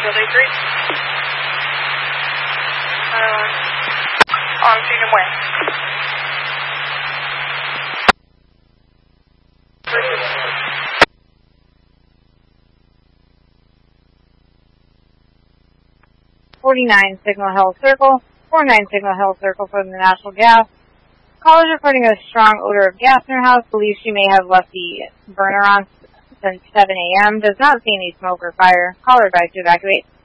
Field A3. On Freedom Way. .49 Signal Hill Circle, 49 Signal Hill Circle from the National Gas. Caller is reporting a strong odor of gas in her house. Believes she may have left the burner on since 7 a.m. Does not see any smoke or fire. Caller advised to evacuate.